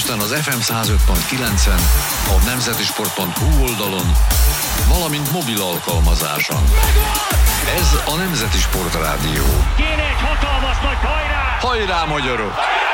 Budapesten az FM 105.9-en, a nemzetisport.hu oldalon, valamint mobil alkalmazáson. Ez a Nemzeti Sport Rádió. Kéne egy hatalmas nagy hajrá! Hajrá, magyarok!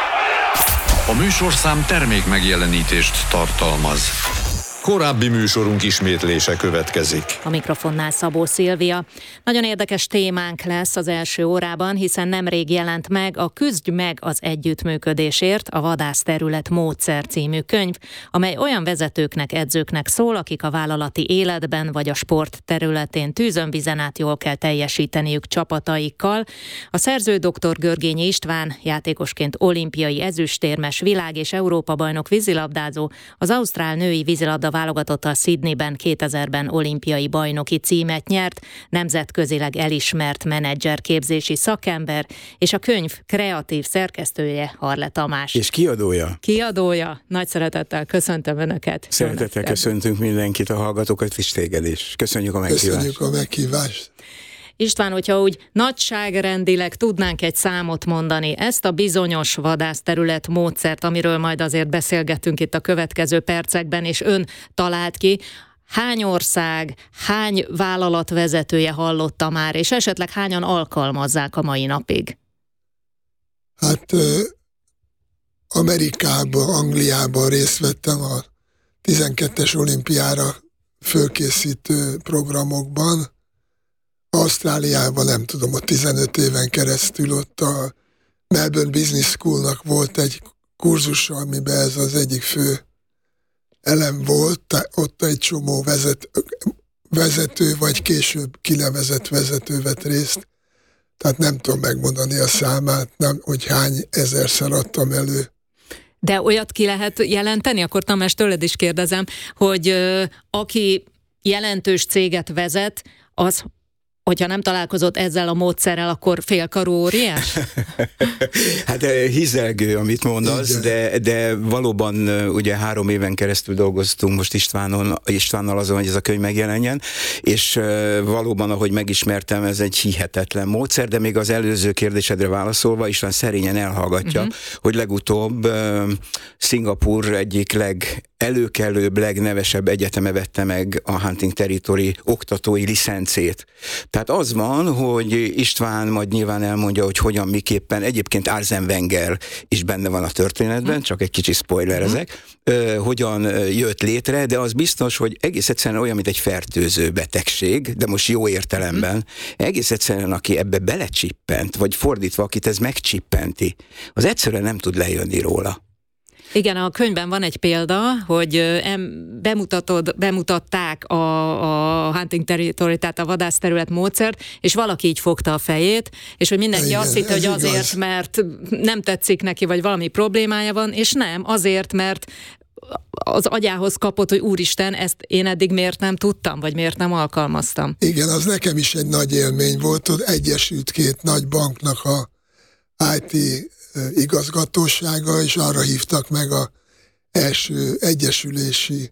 A műsorszám termék megjelenítést tartalmaz. Korábbi műsorunk ismétlése következik. A mikrofonnál Szabó Szilvia. Nagyon érdekes témánk lesz az első órában, hiszen nemrég jelent meg a Küzdj meg az együttműködésért, a Vadászterület módszer című könyv, amely olyan vezetőknek, edzőknek szól, akik a vállalati életben vagy a sport területén tűzön vizen át jól kell teljesíteniük csapataikkal. A szerző dr. Görgényi István, játékosként olimpiai ezüstérmes, világ- és Európa-bajnok vízilabdázó, az ausztrál női vízilabda válogatottal Sydneyben 2000-ben olimpiai bajnoki címet nyert, nemzetközileg elismert menedzserképzési szakember, és a könyv kreatív szerkesztője Harle Tamás. És kiadója. Kiadója. Nagy szeretettel köszöntöm Önöket. Szeretettel köszöntünk mindenkit, a hallgatókat és téged is. Köszönjük a meghívást. Köszönjük a meghívást. István, hogyha úgy nagyságrendileg tudnánk egy számot mondani, ezt a bizonyos vadászterület módszert, amiről majd azért beszélgetünk itt a következő percekben, és ön talált ki, hány ország, hány vállalat vezetője hallotta már, és esetleg hányan alkalmazzák a mai napig? Hát Amerikában, Angliában részt vettem a 12-es olimpiára fölkészítő programokban. Ausztráliában nem tudom, ott 15 éven keresztül ott a Melbourne Business Schoolnak volt egy kurzusa, amiben ez az egyik fő elem volt, ott egy csomó vezető, vagy később kinevezett vezető vett részt. Tehát nem tudom megmondani a számát, hogy hány ezerszer adtam elő. De olyat ki lehet jelenteni? Akkor Tamás, tőled is kérdezem, hogy aki jelentős céget vezet, az, hogyha nem találkozott ezzel a módszerrel, akkor félkarú óriás? Hát hizelgő, amit mondasz, de valóban ugye 3 éven keresztül dolgoztunk most Istvánnal azon, hogy ez a könyv megjelenjen, és valóban, ahogy megismertem, ez egy hihetetlen módszer, de még az előző kérdésedre válaszolva, István szerényen elhallgatja, hogy legutóbb Szingapúr egyik legelőkelőbb, legnevesebb egyeteme vette meg a Hunting Territory oktatói licencét. Tehát az van, hogy István majd nyilván elmondja, hogy hogyan, miképpen, egyébként Arsene Wenger is benne van a történetben, csak egy kicsi spoiler ezek, hogyan jött létre, de az biztos, hogy egész egyszerűen olyan, mint egy fertőző betegség, de most jó értelemben, egész egyszerűen, aki ebbe belecsippent, vagy fordítva, akit ez megcsippenti, az egyszerűen nem tud lejönni róla. Igen, a könyvben van egy példa, hogy bemutatták a Hunting Territory, tehát a vadászterület módszert, és valaki így fogta a fejét, és hogy mindenki azt hitte, hogy azért, igaz, mert nem tetszik neki, vagy valami problémája van, és nem, azért, mert az agyához kapott, hogy úristen, ezt én eddig miért nem tudtam, vagy miért nem alkalmaztam. Igen, az nekem is egy nagy élmény volt, hogy egyesült 2 nagy banknak a IT igazgatósága, és arra hívtak meg az első egyesülési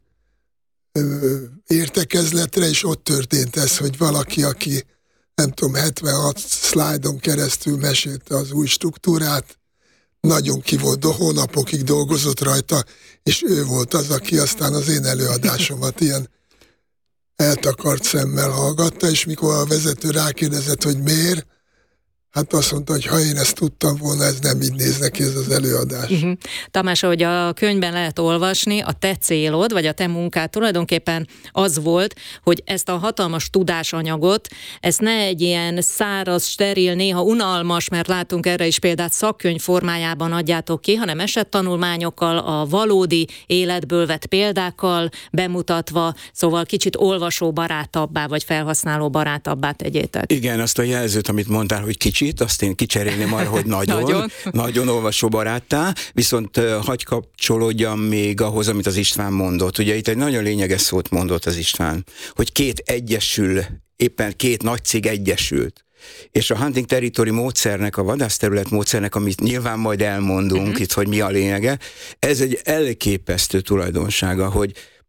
értekezletre, és ott történt ez, hogy valaki, aki nem tudom, 76 szlájdon keresztül mesélte az új struktúrát, nagyon ki volt, hónapokig dolgozott rajta, és ő volt az, aki aztán az én előadásomat ilyen eltakart szemmel hallgatta, és mikor a vezető rákérdezett, hogy miért, hát azt mondta, hogy ha én ezt tudtam volna, ez nem így néz neki ez az előadás. Tamás, ahogy a könyvben lehet olvasni, a te célod, vagy a te munkád tulajdonképpen az volt, hogy ezt a hatalmas tudásanyagot, ezt ne egy ilyen száraz, steril, néha unalmas, mert látunk erre is példát, szakkönyv formájában adjátok ki, hanem esettanulmányokkal, a valódi életből vett példákkal bemutatva, szóval kicsit olvasóbarátabbá, vagy felhasználóbarátabbá tegyétek. Igen, azt a jelzőt, amit mondtál, hogy kicsit, azt én kicserélném arra, hogy nagyon olvasóbaráttá, viszont hagy kapcsolódjam még ahhoz, amit az István mondott. Ugye itt egy nagyon lényeges szót mondott az István, hogy 2 egyesül, éppen 2 nagy cég egyesült. És a Hunting Territory módszernek, a vadászterület módszernek, amit nyilván majd elmondunk itt, hogy mi a lényege, ez egy elképesztő tulajdonsága, hogy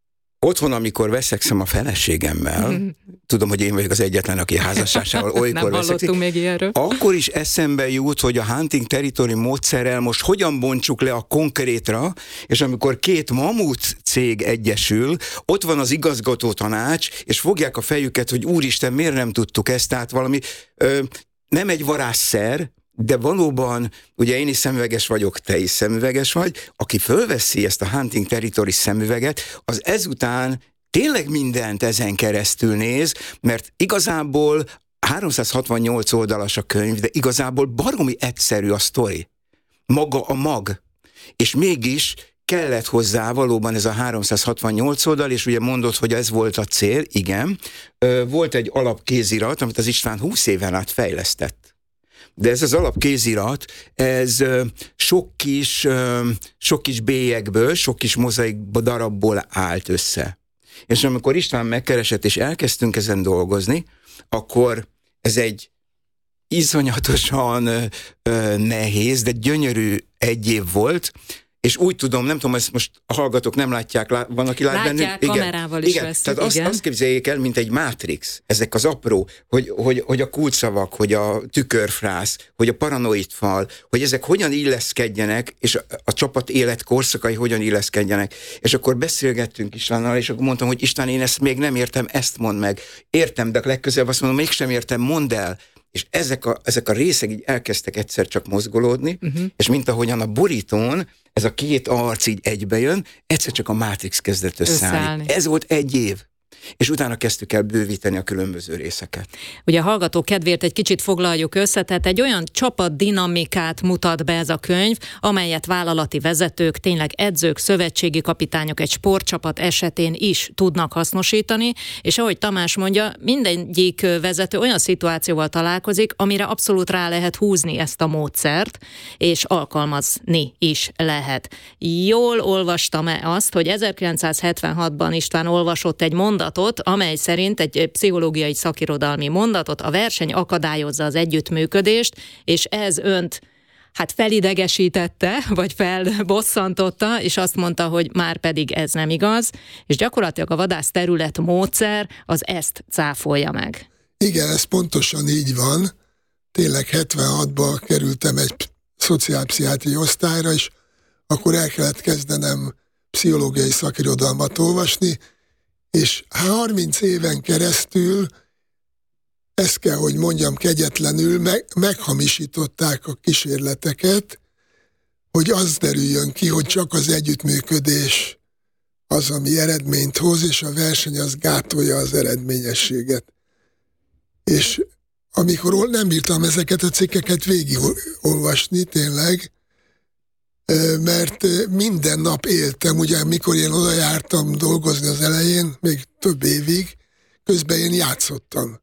otthon, amikor veszekszem a feleségemmel, tudom, hogy én vagyok az egyetlen, aki házasságával olykor veszekszik, még ilyenről. akkor is eszembe jut, hogy a hunting territory módszerrel most hogyan bontsuk le a konkrétra, és amikor két mamut cég egyesül, ott van az igazgató tanács, és fogják a fejüket, hogy úristen, miért nem tudtuk ezt, tehát valami nem egy varázsszer, de valóban, ugye én is szemüveges vagyok, te is szemüveges vagy, aki fölveszi ezt a hunting territory szemüveget, az ezután tényleg mindent ezen keresztül néz, mert igazából 368 oldalas a könyv, de igazából baromi egyszerű a sztori. Maga a mag. És mégis kellett hozzá valóban ez a 368 oldal, és ugye mondod, hogy ez volt a cél, igen. Volt egy alapkézirat, amit az István 20 éven át fejlesztett. De ez az alapkézirat, ez sok kis bélyekből, sok kis mozaik darabból állt össze. És amikor István megkeresett, és elkezdtünk ezen dolgozni, akkor ez egy iszonyatosan nehéz, de gyönyörű egy év volt, és úgy tudom, nem tudom, ezt most a hallgatók nem látják, van, aki lát bennünk? Látják, kamerával is veszünk. Tehát azt képzeljék el, mint egy Matrix, ezek az apró, hogy a kulcsszavak, hogy a tükörfrász, hogy a paranoid fal, hogy ezek hogyan illeszkedjenek, és a csapat élet korszakai hogyan illeszkedjenek. És akkor beszélgettünk Istvánnal, és akkor mondtam, hogy István, én ezt még nem értem, ezt mondd meg. Értem, de legközelebb azt mondom, mégsem értem, mondd el. És ezek a részek így elkezdtek egyszer csak mozgolódni, és mint ahogyan a borítón ez a két arc így egybejön, egyszer csak a Matrix kezdett összeállni. Ez volt egy év. És utána kezdtük el bővíteni a különböző részeket. Ugye a hallgató kedvéért egy kicsit foglaljuk össze, tehát egy olyan csapatdinamikát mutat be ez a könyv, amelyet vállalati vezetők, tényleg edzők, szövetségi kapitányok egy sportcsapat esetén is tudnak hasznosítani, és ahogy Tamás mondja, mindegyik vezető olyan szituációval találkozik, amire abszolút rá lehet húzni ezt a módszert, és alkalmazni is lehet. Jól olvastam-e azt, hogy 1976-ban István olvasott egy mondatot, amely szerint egy pszichológiai szakirodalmi mondatot, a verseny akadályozza az együttműködést, és ez önt felidegesítette, vagy felbosszantotta, és azt mondta, hogy már pedig ez nem igaz, és gyakorlatilag a vadászterület módszer az ezt cáfolja meg. Igen, ez pontosan így van. Tényleg 76-ban kerültem egy szociálpszichiátriai osztályra, és akkor el kellett kezdenem pszichológiai szakirodalmat olvasni, és 30 éven keresztül, ezt kell, hogy mondjam kegyetlenül, meghamisították a kísérleteket, hogy az derüljön ki, hogy csak az együttműködés az, ami eredményt hoz, és a verseny az gátolja az eredményességet. És amikor nem bírtam ezeket a cikkeket végigolvasni tényleg, mert minden nap éltem, ugye mikor én oda jártam dolgozni az elején, még több évig, közben én játszottam.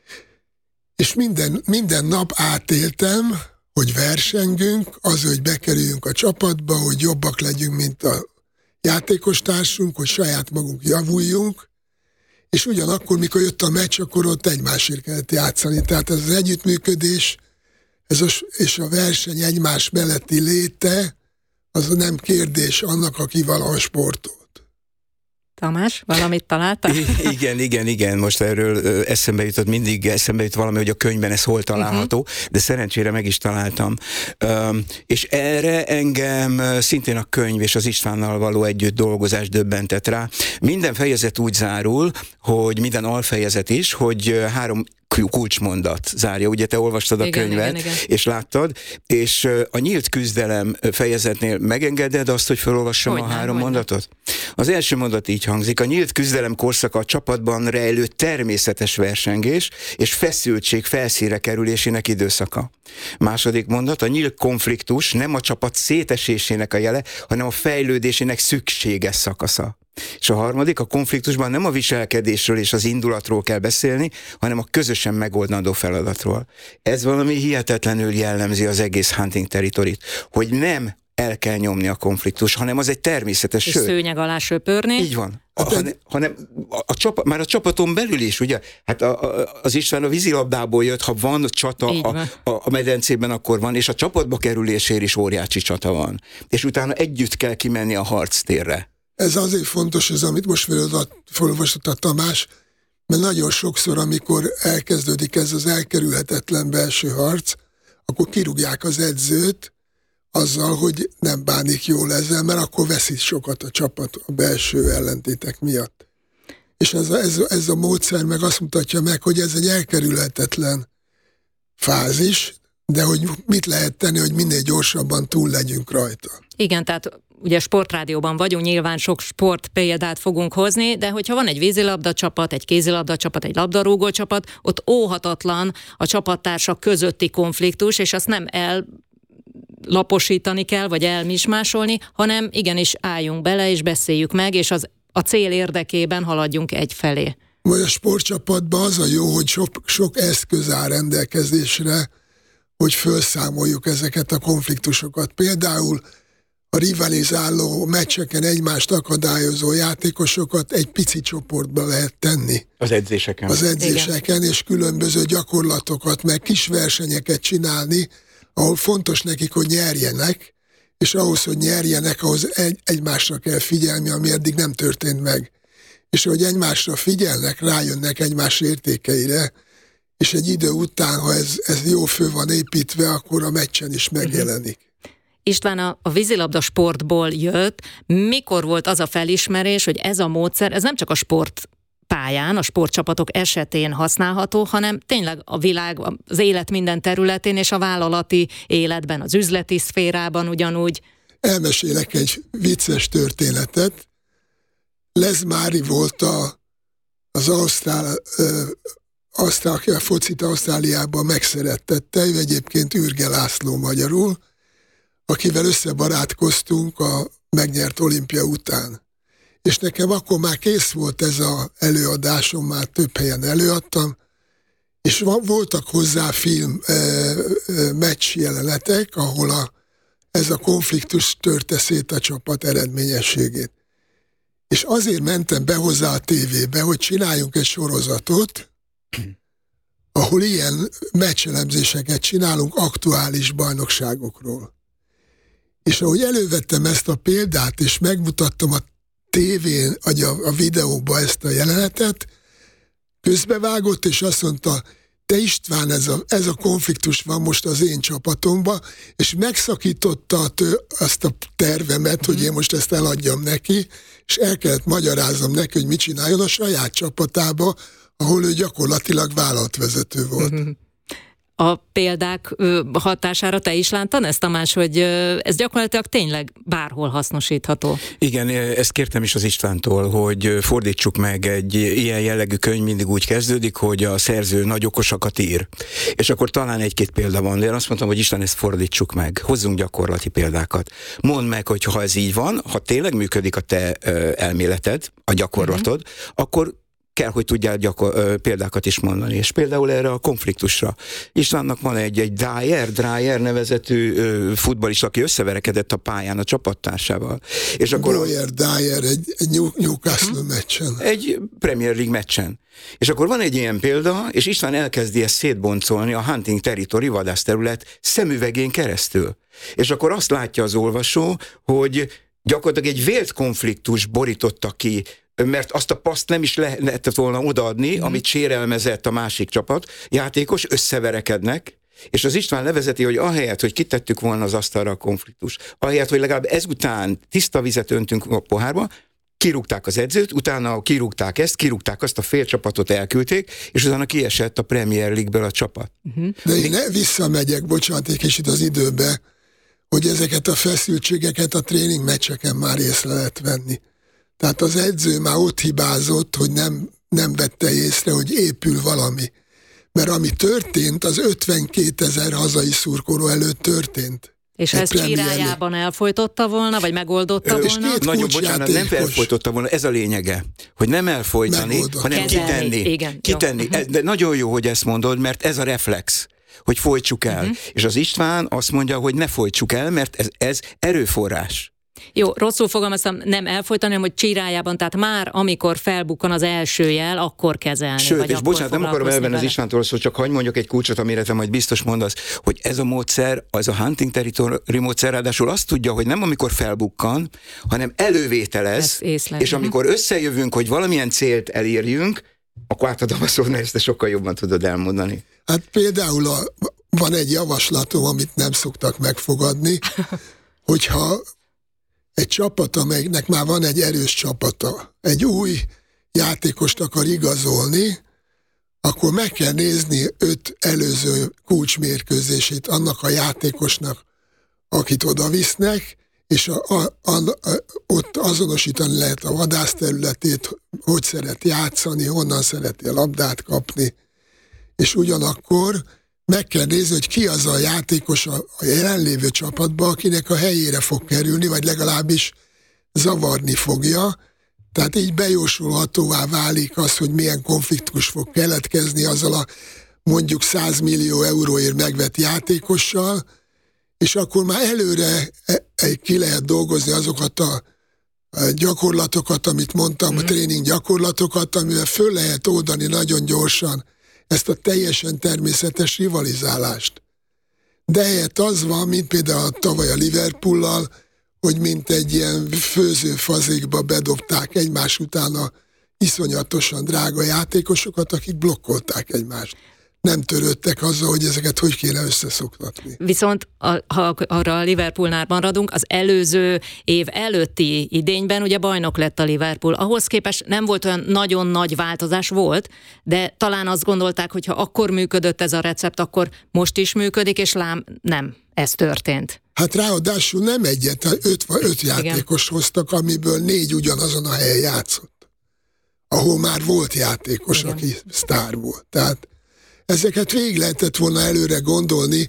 És minden nap átéltem, hogy versengünk, az, hogy bekerüljünk a csapatba, hogy jobbak legyünk, mint a játékostársunk, hogy saját magunk javuljunk, és ugyanakkor, mikor jött a meccs, akkor ott egymásért kellett játszani. Tehát ez az együttműködés és a verseny egymás melletti léte, az nem kérdés annak, aki valaha sportolt. Tamás, valamit találtál? Igen, most erről mindig eszembe jut valami, hogy a könyvben ez hol található, de szerencsére meg is találtam. És erre engem szintén a könyv és az Istvánnal való együtt dolgozás döbbentett rá. Minden fejezet úgy zárul, hogy minden alfejezet is, hogy 3 kulcsmondat zárja. Ugye te olvastad a könyvet, igen. És láttad, és a nyílt küzdelem fejezetnél megengeded azt, hogy felolvassam a 3 mondatot? Az első mondat így hangzik: a nyílt küzdelem korszaka a csapatban rejlő természetes versengés és feszültség felszínre kerülésének időszaka. Második mondat: a nyílt konfliktus nem a csapat szétesésének a jele, hanem a fejlődésének szükséges szakasza. És a harmadik: a konfliktusban nem a viselkedésről és az indulatról kell beszélni, hanem a közösen megoldandó feladatról. Ez valami hihetetlenül jellemzi az egész hunting territoryt, hogy nem el kell nyomni a konfliktus, hanem az egy természetes, és szőnyeg alá söpörni. Így van. Hanem már a csapaton belül is, ugye? Hát az István a vízilabdából jött, ha van csata a medencében, akkor van, és a csapatba kerülésért is óriási csata van. És utána együtt kell kimenni a harctérre. Ez azért fontos, ez amit most felolvasott a Tamás, mert nagyon sokszor, amikor elkezdődik ez az elkerülhetetlen belső harc, akkor kirúgják az edzőt azzal, hogy nem bánik jól ezzel, mert akkor veszít sokat a csapat a belső ellentétek miatt. És ez a módszer meg azt mutatja meg, hogy ez egy elkerülhetetlen fázis, de hogy mit lehet tenni, hogy minél gyorsabban túl legyünk rajta. Igen, tehát ugye sportrádióban vagyunk, nyilván sok sportpéldát fogunk hozni, de hogyha van egy vízilabda csapat, egy kézilabda csapat, egy labdarúgó csapat, ott óhatatlan a csapattársak közötti konfliktus, és azt nem laposítani kell, vagy elmismásolni, hanem igenis álljunk bele, és beszéljük meg, és a cél érdekében haladjunk egyfelé. Vagy a sportcsapatban az a jó, hogy sok eszköz áll rendelkezésre, hogy felszámoljuk ezeket a konfliktusokat. Például a rivalizáló meccseken egymást akadályozó játékosokat egy pici csoportba lehet tenni. Az edzéseken, és különböző gyakorlatokat, meg kis versenyeket csinálni, ahol fontos nekik, hogy nyerjenek, és ahhoz, hogy nyerjenek, ahhoz egymásra kell figyelni, ami eddig nem történt meg. És hogy egymásra figyelnek, rájönnek egymás értékeire, és egy idő után, ha ez jó fő van építve, akkor a meccsen is megjelenik. István, a vízilabda sportból jött. Mikor volt az a felismerés, hogy ez a módszer, ez nem csak a sportpályán, a sportcsapatok esetén használható, hanem tényleg a világ, az élet minden területén és a vállalati életben, az üzleti szférában ugyanúgy? Elmesélek egy vicces történetet. Les Mári volt az aki a focit Ausztráliában megszerettette, ő egyébként Ürge László magyarul, akivel összebarátkoztunk a megnyert olimpia után. És nekem akkor már kész volt ez az előadásom, már több helyen előadtam, és voltak hozzá meccs jelenetek, ahol ez a konfliktus törte szét a csapat eredményességét. És azért mentem be hozzá a tévébe, hogy csináljunk egy sorozatot, ahol ilyen meccselemzéseket csinálunk aktuális bajnokságokról. És ahogy elővettem ezt a példát, és megmutattam a tévén, vagy a videóba ezt a jelenetet, közbevágott, és azt mondta, te István, ez a konfliktus van most az én csapatomban, és megszakította azt a tervemet, hogy én most ezt eladjam neki, és el kellett magyaráznom neki, hogy mit csináljon a saját csapatába, ahol ő gyakorlatilag vállalatvezető volt. A példák hatására te is láttad ezt, Tamás, hogy ez gyakorlatilag tényleg bárhol hasznosítható? Igen, ezt kértem is az Istvántól, hogy fordítsuk meg, egy ilyen jellegű könyv mindig úgy kezdődik, hogy a szerző nagy okosakat ír. És akkor talán egy-két példa van, de én azt mondtam, hogy István, ezt fordítsuk meg, hozzunk gyakorlati példákat. Mondd meg, hogy ha ez így van, ha tényleg működik a te elméleted, a gyakorlatod, akkor kell, hogy tudjál példákat is mondani. És például erre a konfliktusra. Istvánnak van egy Dreyer nevezetű futballista, aki összeverekedett a pályán a csapattársával. És akkor Dreyer egy Newcastle meccsen. Egy Premier League meccsen. És akkor van egy ilyen példa, és István elkezdi ezt szétboncolni a hunting territory, vadászterület szemüvegén keresztül. És akkor azt látja az olvasó, hogy gyakorlatilag egy vélt konfliktus borította ki, mert azt a paszt nem is lehetett volna odaadni, amit sérelmezett a másik csapat, játékos, összeverekednek, és az István levezeti, hogy ahelyett, hogy kitettük volna az asztalra a konfliktus, ahelyett, hogy legalább ezután tiszta vizet öntünk a pohárba, kirúgták az edzőt, utána kirúgták azt a fél csapatot, elküldték, és utána kiesett a Premier League-ből a csapat. De én visszamegyek, bocsánat, egy kicsit az időbe, hogy ezeket a feszültségeket a tréning meccseken már észre lehet venni. Tehát az edző már ott hibázott, hogy nem vette észre, hogy épül valami. Mert ami történt, az 52 000 hazai szurkoló előtt történt. És ha ezt Csirájában elfojtotta volna, vagy megoldotta volna? Nagyon bocsánat, nem elfojtotta volna, ez a lényege. Hogy nem elfojtani, hanem kitenni. De nagyon jó, hogy ezt mondod, mert ez a reflex, hogy folytsuk el. És az István azt mondja, hogy ne folytsuk el, mert ez erőforrás. Jó, rosszul fogalmaztam, nem elfolytani, hanem hogy csirájában, tehát már amikor felbukkan az első jel, akkor kezelni. Sőt, vagy és bocsánat, nem akarom elvenni az Istvántól szó, csak hagyj mondjak egy kulcsot, amire te majd biztos mondasz, hogy ez a módszer, az a hunting territory módszer, ráadásul azt tudja, hogy nem amikor felbukkan, hanem elővételez, és amikor összejövünk, hogy valamilyen célt elérjünk, akkor átadom a szót, mert ezt te sokkal jobban tudod elmondani. Hát például van egy javaslatom, amit nem szoktak megfogadni, hogyha egy csapat, amelynek már van egy erős csapata, egy új játékost akar igazolni, akkor meg kell nézni 5 előző kulcsmérkőzését annak a játékosnak, akit oda visznek, és ott azonosítani lehet a vadászterületét, hogy szeret játszani, honnan szereti a labdát kapni, és ugyanakkor meg kell nézni, hogy ki az a játékos a jelenlévő csapatban, akinek a helyére fog kerülni, vagy legalábbis zavarni fogja. Tehát így bejósolhatóvá válik az, hogy milyen konfliktus fog keletkezni azzal a mondjuk 100 millió euróért megvett játékossal, és akkor már előre ki lehet dolgozni azokat a gyakorlatokat, amit mondtam, a tréning gyakorlatokat, amivel föl lehet oldani nagyon gyorsan ezt a teljesen természetes rivalizálást. De helyett az van, mint például tavaly a Liverpoollal, hogy mint egy ilyen főzőfazékba bedobták egymás után a iszonyatosan drága játékosokat, akik blokkolták egymást. Nem törődtek azzal, hogy ezeket hogy kéne összeszoktatni. Viszont ha arra a Liverpoolnál maradunk, az előző év előtti idényben ugye bajnok lett a Liverpool. Ahhoz képest nem volt olyan nagyon nagy változás, volt, de talán azt gondolták, hogy ha akkor működött ez a recept, akkor most is működik, és lám nem, ez történt. Hát ráadásul nem egyet, 5 játékos hoztak, amiből 4 ugyanazon a helyen játszott. Ahol már volt játékos, igen, aki sztár volt. Tehát ezeket végig lehetett volna előre gondolni.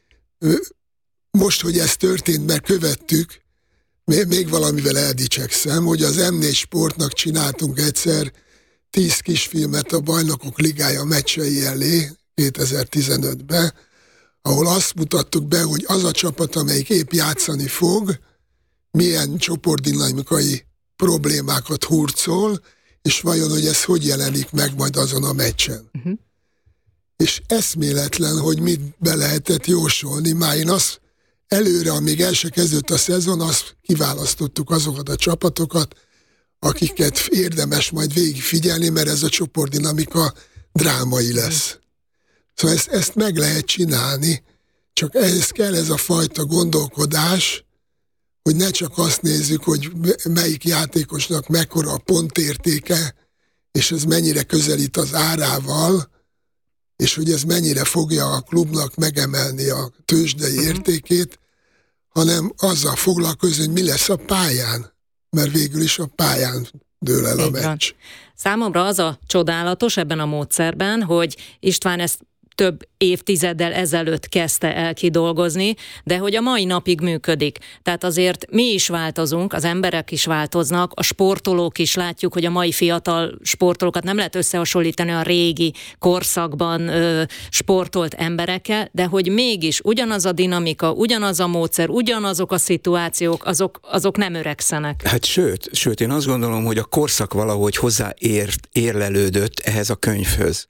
Most, hogy ez történt, mert követtük, még valamivel eldicsekszem, hogy az M4 Sportnak csináltunk egyszer 10 kisfilmet a Bajnokok Ligája meccsei elé 2015-ben, ahol azt mutattuk be, hogy az a csapat, amelyik épp játszani fog, milyen csoportdinamikai problémákat hurcol, és vajon, hogy ez hogy jelenik meg majd azon a meccsen. Uh-huh. És eszméletlen, hogy mit be lehetett jósolni. Már én azt előre, amíg el se kezdődött a szezon, azt kiválasztottuk azokat a csapatokat, akiket érdemes majd végigfigyelni, mert ez a csoportdinamika drámai lesz. Szóval ezt meg lehet csinálni, csak ehhez kell ez a fajta gondolkodás, hogy ne csak azt nézzük, hogy melyik játékosnak mekkora a pontértéke, és ez mennyire közelít az árával, és hogy ez mennyire fogja a klubnak megemelni a tőzsdei értékét, hanem azzal foglalkozni, hogy mi lesz a pályán, mert végül is a pályán dől el a meccs. Számomra az a csodálatos ebben a módszerben, hogy István ezt több évtizeddel ezelőtt kezdte el kidolgozni, de hogy a mai napig működik. Tehát azért mi is változunk, az emberek is változnak, a sportolók is látjuk, hogy a mai fiatal sportolókat nem lehet összehasonlítani a régi korszakban sportolt emberekkel, de hogy mégis ugyanaz a dinamika, ugyanaz a módszer, ugyanazok a szituációk, azok nem öregszenek. Hát sőt, én azt gondolom, hogy a korszak valahogy érlelődött ehhez a könyvhöz.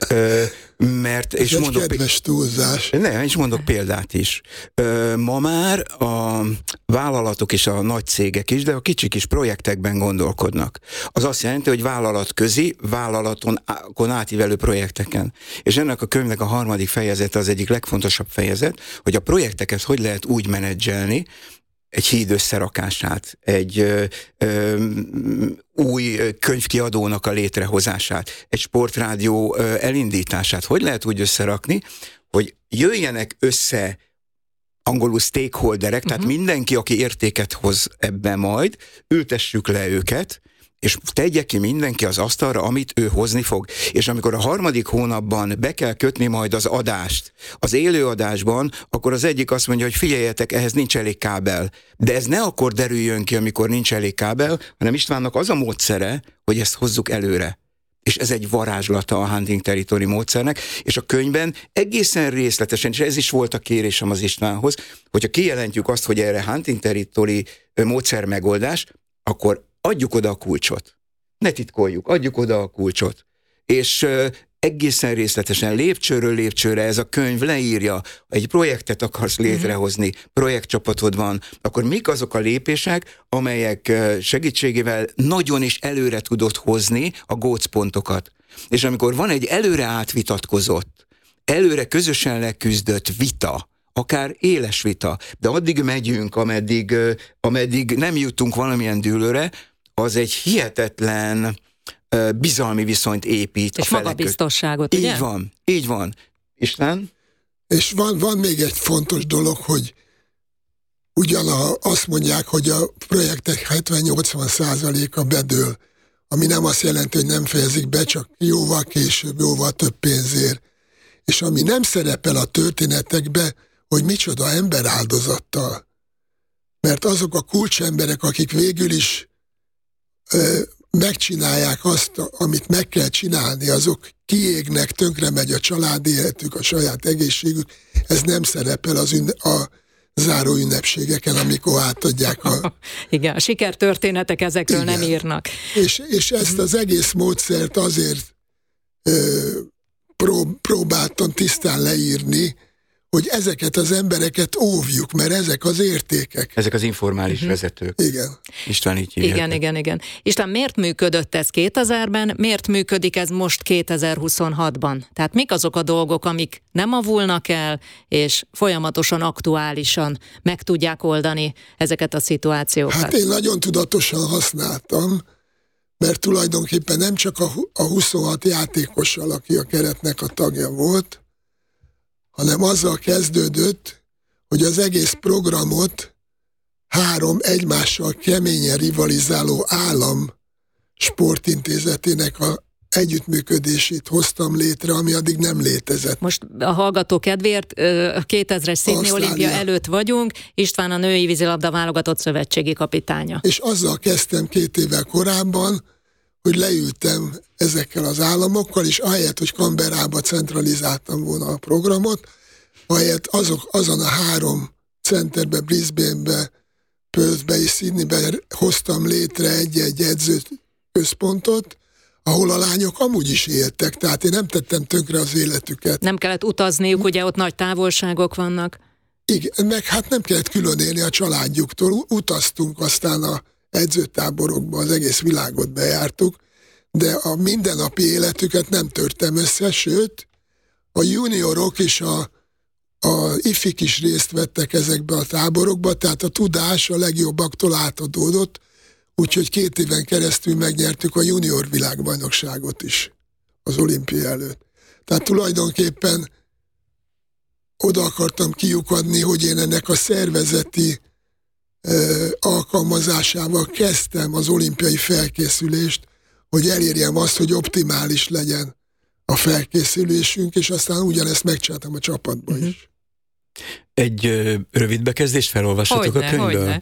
Mert, és egy kedves túlzás. És mondok példát is. Ma már a vállalatok és a nagy cégek is, de a kicsik is projektekben gondolkodnak. Az azt jelenti, hogy vállalatközi, vállalaton átívelő projekteken. És ennek a könyvnek a 3. fejezete az egyik legfontosabb fejezet, hogy a projekteket hogy lehet úgy menedzselni, egy híd összerakását, egy új könyvkiadónak a létrehozását, egy sportrádió elindítását. Hogy lehet úgy összerakni, hogy jöjjenek össze angolul stakeholderek, tehát mindenki, aki értéket hoz ebben majd, ültessük le őket, és tegye ki mindenki az asztalra, amit ő hozni fog. És amikor a 3. hónapban be kell kötni majd az adást, az élő adásban, akkor az egyik azt mondja, hogy figyeljetek, ehhez nincs elég kábel. De ez ne akkor derüljön ki, amikor nincs elég kábel, hanem Istvánnak az a módszere, hogy ezt hozzuk előre. és ez egy varázslata a Hunting Territory módszernek, és a könyvben egészen részletesen, és ez is volt a kérésem az Istvánhoz, hogyha kijelentjük azt, hogy erre Hunting Territory módszer megoldás, akkor adjuk oda a kulcsot. Ne titkoljuk, adjuk oda a kulcsot. És egészen részletesen, lépcsőről lépcsőre ez a könyv leírja, egy projektet akarsz létrehozni, projektcsapatod van, akkor mik azok a lépések, amelyek segítségével nagyon is előre tudod hozni a gócpontokat. És amikor van egy előre átvitatkozott, előre közösen leküzdött vita, akár éles vita, de addig megyünk, ameddig nem jutunk valamilyen dűlőre, az egy hihetetlen bizalmi viszonyt épít. És magabiztosságot, ugye? Így van. István? És van még egy fontos dolog, hogy azt mondják, hogy a projektek 70-80%-a bedől, ami nem azt jelenti, hogy nem fejezik be, csak jóval később, jóval több pénzért. És ami nem szerepel a történetekbe, hogy micsoda emberáldozattal. Mert azok a kulcsemberek, akik végül is megcsinálják azt, amit meg kell csinálni, azok kiégnek, tönkre megy a családi életük, a saját egészségük, ez nem szerepel a záró ünnepségeken, amikor átadják Igen, a sikertörténetek ezekről igen. nem írnak. És ezt az egész módszert azért próbáltam tisztán leírni, hogy ezeket az embereket óvjuk, mert ezek az értékek. Ezek az informális vezetők. Igen. István így hívják. Igen. István, miért működött ez 2000-ben, miért működik ez most 2026-ban? Tehát mik azok a dolgok, amik nem avulnak el, és folyamatosan aktuálisan meg tudják oldani ezeket a szituációkat? Hát én nagyon tudatosan használtam, mert tulajdonképpen nem csak a 26 játékossal, aki a keretnek a tagja volt, hanem azzal kezdődött, hogy az egész programot 3 egymással keményen rivalizáló állam sportintézetének a együttműködését hoztam létre, ami addig nem létezett. Most a hallgató kedvéért a 2000-es Sydney olimpia előtt vagyunk, István a női vízilabda válogatott szövetségi kapitánya. És azzal kezdtem 2 évvel korábban, hogy leültem ezekkel az államokkal, és ahelyett, hogy Canberrába centralizáltam volna a programot, ahelyett azon a 3 centerbe, Brisbanebe, Perthbe és Sydneybe hoztam létre egy edzőközpontot, ahol a lányok amúgy is éltek, tehát én nem tettem tönkre az életüket. Nem kellett utazniuk, ugye ott nagy távolságok vannak. Igen, meg hát nem kellett külön élni a családjuktól, utaztunk aztán a edzőtáborokba, az egész világot bejártuk, de a mindennapi életüket nem törtem össze, sőt, a juniorok és a ifik is részt vettek ezekbe a táborokba, tehát a tudás a legjobbaktól átadódott, úgyhogy 2 éven keresztül megnyertük a junior világbajnokságot is az olimpia előtt. Tehát tulajdonképpen oda akartam kiukadni, hogy én ennek a szervezeti alkalmazásával kezdtem az olimpiai felkészülést, hogy elérjem azt, hogy optimális legyen a felkészülésünk, és aztán ugyanezt megcsináltam a csapatban is. Egy rövid bekezdést felolvashatok a könyvből?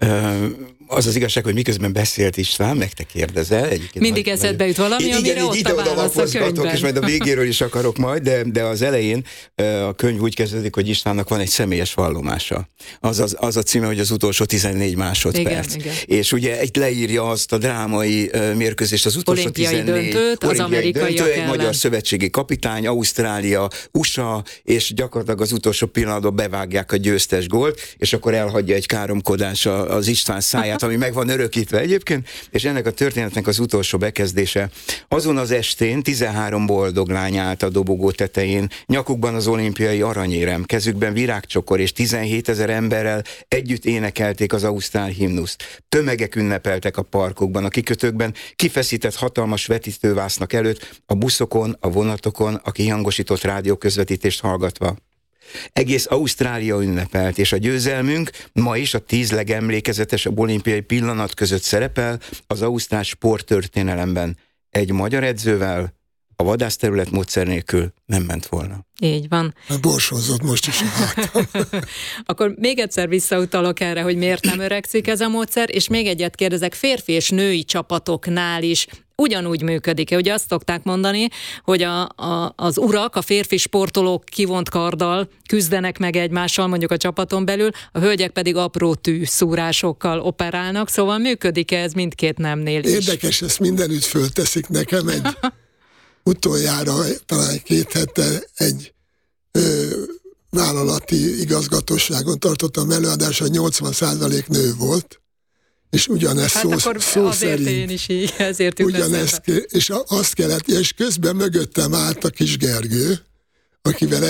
Az az igazság, hogy miközben beszélt István, meg te kérdezel. Mindig eszedbe jut valami, amire ott a válasz a könyvben. És majd a végéről is akarok majd, de az elején a könyv úgy kezdődik, hogy Istvánnak van egy személyes vallomása. Az a címe, hogy az utolsó 14 másodperc. Igen. És ugye egy leírja azt a drámai mérkőzést, az utolsó olimpiai 14 döntőt, az amerikaiak egy magyar szövetségi kapitány, Ausztrália, USA, és gyakorlatilag az utolsó pillanatban bevágják a győztes gólt, és akkor elhagyja egy káromkodás az István száját, ami meg van örökítve egyébként, és ennek a történetnek az utolsó bekezdése. Azon az estén 13 boldog lány állt a dobogó tetején, nyakukban az olimpiai aranyérem, kezükben virágcsokor, és 17 000 emberrel együtt énekelték az ausztrál himnuszt. Tömegek ünnepeltek a parkokban, a kikötőkben, kifeszített hatalmas vetítővásznak előtt, a buszokon, a vonatokon, a kihangosított rádióközvetítést hallgatva. Egész Ausztrália ünnepelt, és a győzelmünk ma is a 10 legemlékezetesebb olimpiai pillanat között szerepel az ausztrál sporttörténelemben. Egy magyar edzővel, a vadászterület módszer nélkül nem ment volna. Így van. Borsózott most is a hátam. Akkor még egyszer visszautalok erre, hogy miért nem öregszik ez a módszer, és még egyet kérdezek, férfi és női csapatoknál is ugyanúgy működik-e? Ugye azt szokták mondani, hogy az urak, a férfi sportolók kivont karddal küzdenek meg egymással, mondjuk a csapaton belül, a hölgyek pedig apró tűszúrásokkal operálnak, szóval működik-e ez mindkét nemnél is? Érdekes, ezt mindenütt fölteszik nekem utoljára, talán 2 hete egy vállalati igazgatóságon tartottam előadást, hogy 80% nő volt, és ugyanezt szó szerint. Én is így, ezért ugyanezt, és azt kellett, és közben mögöttem állt a kis Gergő, akivel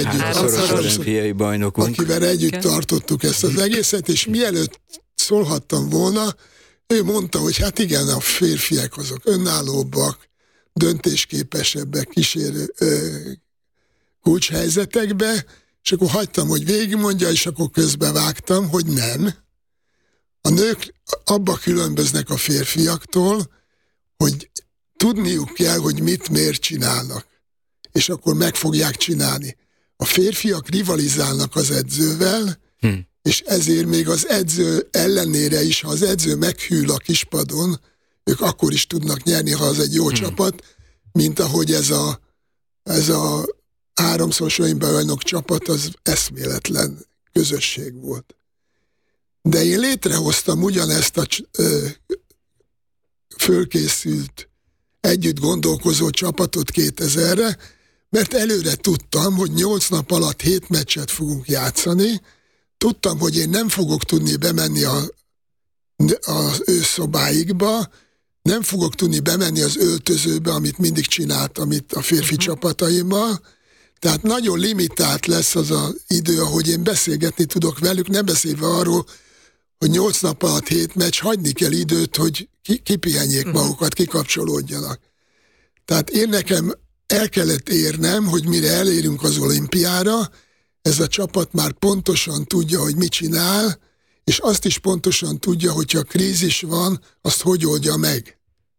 együtt tartottuk ezt az egészet, és mielőtt szólhattam volna, ő mondta, hogy hát igen, a férfiak azok önállóbbak, döntésképesebbek, kísérő kulcshelyzetekbe, és akkor hagytam, hogy végigmondja, és akkor közbevágtam, hogy nem. A nők abba különböznek a férfiaktól, hogy tudniuk kell, hogy mit miért csinálnak, és akkor meg fogják csinálni. A férfiak rivalizálnak az edzővel, és ezért még az edző ellenére is, ha az edző meghűl a kispadon, ők akkor is tudnak nyerni, ha az egy jó csapat, mint ahogy ez a 3-szoros olimpiai csapat, az eszméletlen közösség volt. De én létrehoztam ugyanezt a fölkészült, együtt gondolkozó csapatot 2000-re, mert előre tudtam, hogy 8 nap alatt 7 meccset fogunk játszani, tudtam, hogy én nem fogok tudni bemenni az ő szobáikba, nem fogok tudni bemenni az öltözőbe, amit mindig csináltam itt a férfi csapataimmal, tehát nagyon limitált lesz az az idő, ahogy én beszélgetni tudok velük, nem beszélve arról, hogy 8 nap alatt 7 meccs, hagyni kell időt, hogy kipihenjék magukat, kikapcsolódjanak. Tehát én nekem el kellett érnem, hogy mire elérünk az olimpiára, ez a csapat már pontosan tudja, hogy mit csinál, és azt is pontosan tudja, hogyha krízis van, azt hogy oldja meg.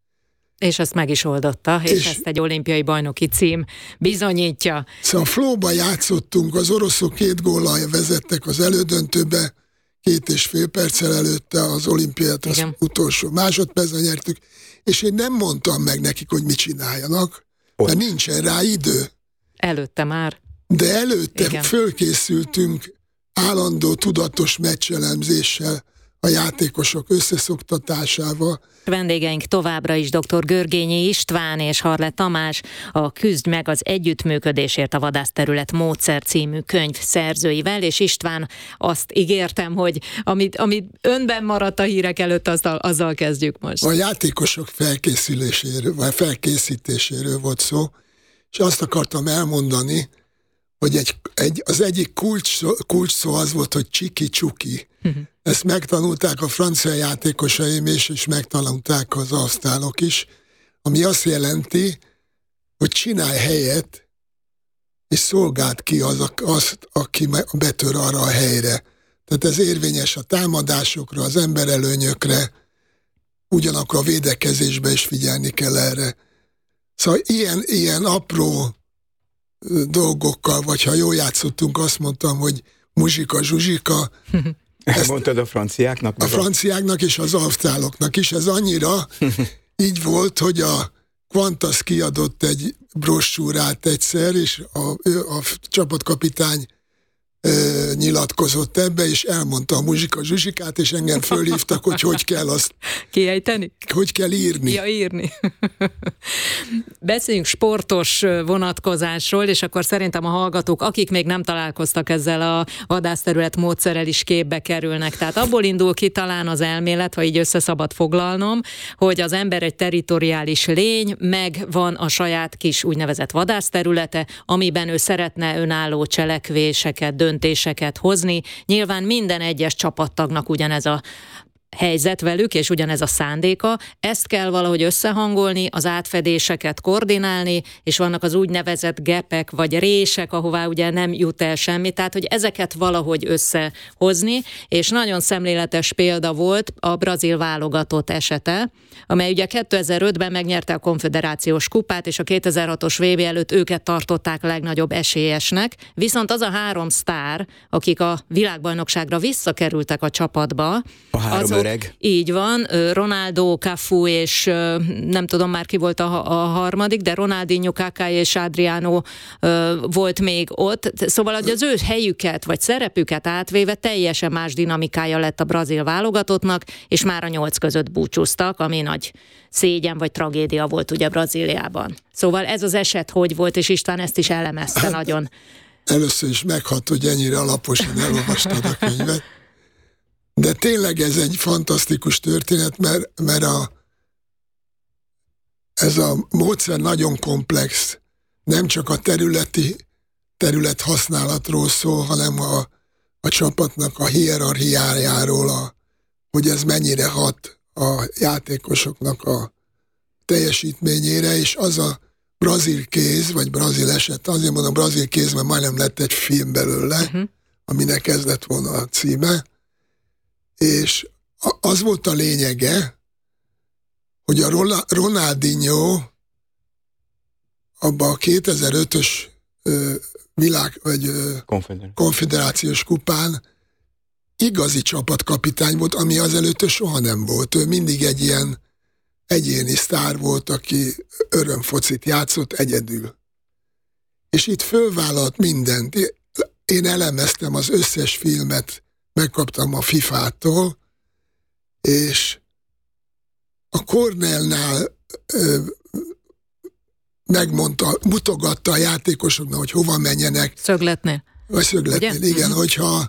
És ezt meg is oldotta, és ezt egy olimpiai bajnoki cím bizonyítja. Szóval a flóba játszottunk, az oroszok 2 góllal vezettek az elődöntőbe, 2,5 perccel előtte az olimpiát, az utolsó másodpercben nyertük, és én nem mondtam meg nekik, hogy mit csináljanak, mert nincsen rá idő. Előtte már. De előtte fölkészültünk állandó tudatos meccselemzéssel, a játékosok összeszoktatásával. Vendégeink továbbra is dr. Görgényi István és Harle Tamás, a Küzdj meg az együttműködésért a vadászterület módszer című könyv szerzőivel, és István, azt ígértem, hogy amit önben maradt a hírek előtt, azzal kezdjük most. A játékosok felkészüléséről, vagy felkészítéséről volt szó, és azt akartam elmondani, hogy az egyik kulcs szó az volt, hogy csiki-csuki. Ezt megtanulták a francia játékosaim is, és megtanulták az ausztrálok is, ami azt jelenti, hogy csinálj helyet, és szolgáld ki azt, aki betör arra a helyre. Tehát ez érvényes a támadásokra, az emberelőnyökre, ugyanakkor a védekezésbe is figyelni kell erre. Szóval ilyen apró dolgokkal, vagy ha jól játszottunk, azt mondtam, hogy muzsika, zsuzsika. Ezt mondtad a franciáknak? A franciáknak és az ausztráloknak is. Ez annyira így volt, hogy a Qantas kiadott egy brossúrát egyszer, és a csapatkapitány nyilatkozott ebbe, és elmondta a muzsika zsuzsikát, és engem fölhívtak, hogy kell azt kiejteni? Hogy kell írni. Ja, írni. Beszéljünk sportos vonatkozásról, és akkor szerintem a hallgatók, akik még nem találkoztak ezzel a vadászterület módszerrel, is képbe kerülnek. Tehát abból indul ki talán az elmélet, ha így össze szabad foglalnom, hogy az ember egy territoriális lény, meg van a saját kis úgynevezett vadászterülete, amiben ő szeretne önálló cselekvéseket, döntéseket hozni. Nyilván minden egyes csapattagnak ugyanez helyzet velük, és ugyanez a szándéka, ezt kell valahogy összehangolni, az átfedéseket koordinálni, és vannak az úgynevezett gepek, vagy rések, ahová ugye nem jut el semmi, tehát hogy ezeket valahogy összehozni, és nagyon szemléletes példa volt a brazil válogatott esete, amely ugye 2005-ben megnyerte a konföderációs kupát, és a 2006-os VB előtt őket tartották legnagyobb esélyesnek, viszont az a 3 sztár, akik a világbajnokságra visszakerültek a csapatba, a 3 öreg. Így van, Ronaldo, Cafu és nem tudom már ki volt a harmadik, de Ronaldinho, Kaká és Adriano volt még ott. Szóval, hogy az ő helyüket vagy szerepüket átvéve teljesen más dinamikája lett a brazil válogatottnak, és már a 8 között búcsúztak, ami nagy szégyen vagy tragédia volt ugye Brazíliában. Szóval ez az eset hogy volt, és István ezt is elemezte nagyon. Először is meghat, hogy ennyire alaposan elolvastad a könyvet. De tényleg ez egy fantasztikus történet, mert ez a módszer nagyon komplex, nem csak a terület használatról szól, hanem a csapatnak a hierarchiájáról, hogy ez mennyire hat a játékosoknak a teljesítményére, és az a brazil kéz, vagy brazil eset, azért mondom brazil kéz, mert majdnem lett egy film belőle, aminek ez lett volna a címe, és az volt a lényege, hogy a Ronaldinho abban a 2005-ös világ, vagy konföderációs kupán igazi csapatkapitány volt, ami azelőtt soha nem volt. Ő mindig egy ilyen egyéni sztár volt, aki örömfocit játszott egyedül. És itt fölvállalt mindent. Én elemeztem az összes filmet, megkaptam a FIFA-tól, és a Cornellnál mutogatta a játékosoknak, hogy hova menjenek. Szögletnél. Vagy szögletnél, ugye? Igen, hogyha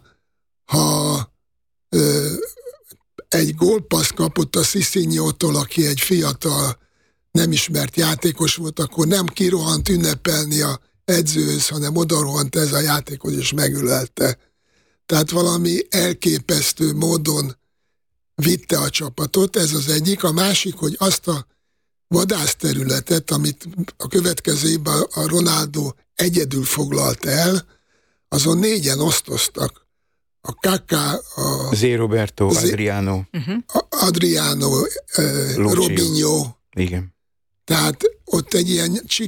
egy gólpaszt kapott a Sissinho-tól, aki egy fiatal, nem ismert játékos volt, akkor nem kirohant ünnepelni a edzőhöz, hanem odarohant ez a játékos, és megölelte. Tehát valami elképesztő módon vitte a csapatot, ez az egyik. A másik, hogy azt a vadászterületet, amit a következő évben a Ronaldo egyedül foglalt el, azon 4-en osztoztak. A Kaká, Zé Roberto, Adriano. Adriano, Robinho. Igen. Tehát ott egy ilyen